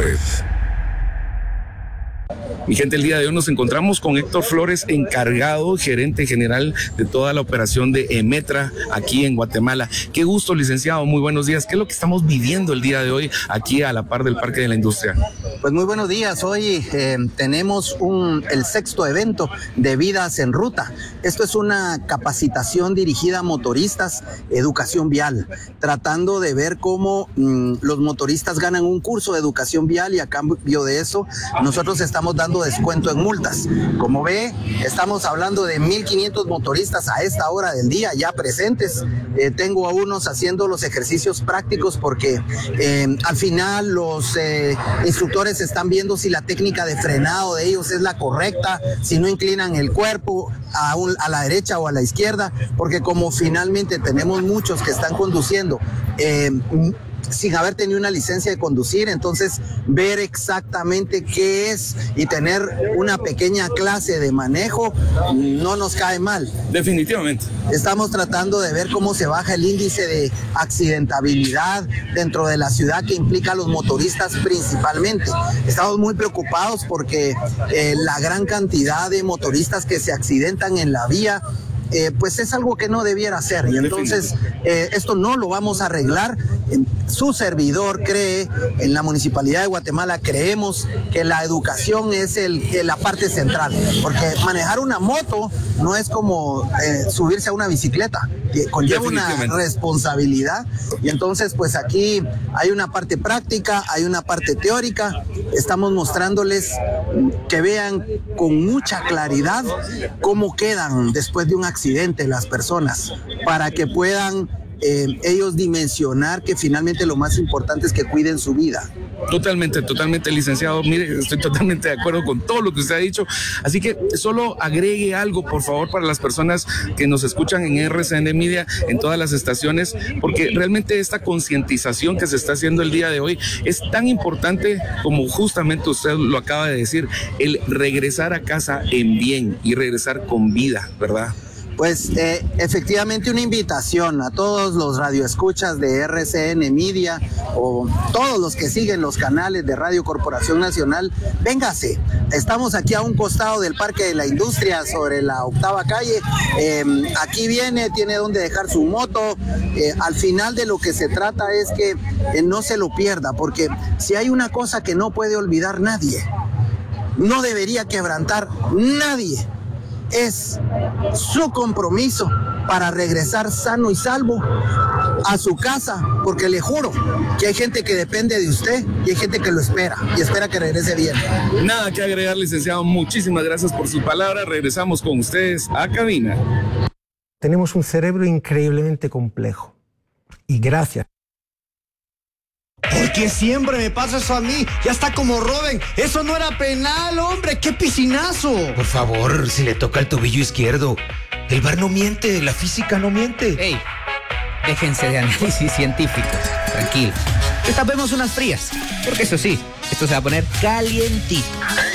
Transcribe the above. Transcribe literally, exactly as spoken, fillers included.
red. Mi gente, el día de hoy nos encontramos con Héctor Flores, encargado, gerente general de toda la operación de Emetra aquí en Guatemala. Qué gusto, licenciado, muy buenos días. ¿Qué es lo que estamos viviendo el día de hoy aquí a la par del Parque de la Industria? Pues muy buenos días. Hoy eh, tenemos un, el sexto evento de Vidas en Ruta. Esto es una capacitación dirigida a motoristas, educación vial, tratando de ver cómo mmm, los motoristas ganan un curso de educación vial y a cambio de eso nosotros estamos dando descuento en multas. Como ve, estamos hablando de mil quinientos motoristas a esta hora del día ya presentes. Eh, tengo a unos haciendo los ejercicios prácticos porque eh, al final los eh, instructores están viendo si la técnica de frenado de ellos es la correcta, si no inclinan el cuerpo a, un, a la derecha o a la izquierda, porque como finalmente tenemos muchos que están conduciendo eh, sin haber tenido una licencia de conducir, entonces ver exactamente qué es y tener una pequeña clase de manejo no nos cae mal. Definitivamente. Estamos tratando de ver cómo se baja el índice de accidentabilidad dentro de la ciudad que implica a los motoristas principalmente. Estamos muy preocupados porque eh, la gran cantidad de motoristas que se accidentan en la vía Eh, pues es algo que no debiera ser, y entonces eh, esto no lo vamos a arreglar. Su servidor cree, en la Municipalidad de Guatemala creemos que la educación es el, la parte central, porque manejar una moto no es como eh, subirse a una bicicleta, que conlleva una responsabilidad, y entonces pues aquí hay una parte práctica, hay una parte teórica. Estamos mostrándoles que vean con mucha claridad cómo quedan después de un accidente las personas, para que puedan eh, ellos dimensionar que finalmente lo más importante es que cuiden su vida. Totalmente, totalmente, licenciado. Mire, estoy totalmente de acuerdo con todo lo que usted ha dicho. Así que solo agregue algo, por favor, para las personas que nos escuchan en R C N Media, en todas las estaciones, porque realmente esta concientización que se está haciendo el día de hoy es tan importante como justamente usted lo acaba de decir, el regresar a casa en bien y regresar con vida, ¿verdad? Pues eh, efectivamente una invitación a todos los radioescuchas de R C N Media o todos los que siguen los canales de Radio Corporación Nacional. Véngase, estamos aquí a un costado del Parque de la Industria sobre la octava calle. Eh, aquí viene, tiene donde dejar su moto. Eh, al final de lo que se trata es que eh, no se lo pierda, porque si hay una cosa que no puede olvidar nadie, no debería quebrantar nadie, es su compromiso para regresar sano y salvo a su casa, porque le juro que hay gente que depende de usted y hay gente que lo espera y espera que regrese bien. Nada que agregar, licenciado. Muchísimas gracias por su palabra. Regresamos con ustedes a cabina. Tenemos un cerebro increíblemente complejo y gracias. ¿Por qué siempre me pasa eso a mí? Ya está como Robin. Eso no era penal, hombre. ¡Qué piscinazo! Por favor, si le toca el tobillo izquierdo. El V A R no miente, la física no miente. Ey, déjense de análisis científicos. Tranquilos. Destapemos unas frías. Porque eso sí, esto se va a poner calientito.